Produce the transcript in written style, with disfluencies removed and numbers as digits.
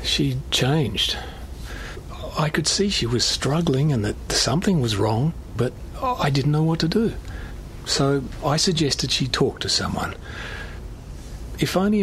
She changed. I could see she was struggling and that something was wrong, but I didn't know what to do. So I suggested she talk to someone. If only